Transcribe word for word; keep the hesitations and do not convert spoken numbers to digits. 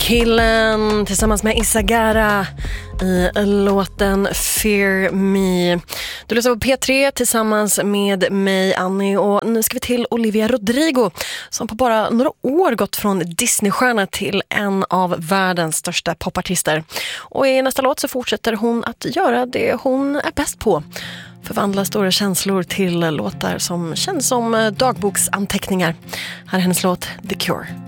Killen tillsammans med Isagara i låten Fear Me. Du lyssnar på P tre tillsammans med mig, Annie, och nu ska vi till Olivia Rodrigo som på bara några år gått från Disneystjärna till en av världens största popartister. Och i nästa låt så fortsätter hon att göra det hon är bäst på. Förvandla stora känslor till låtar som känns som dagboksanteckningar. Här är hennes låt The Cure.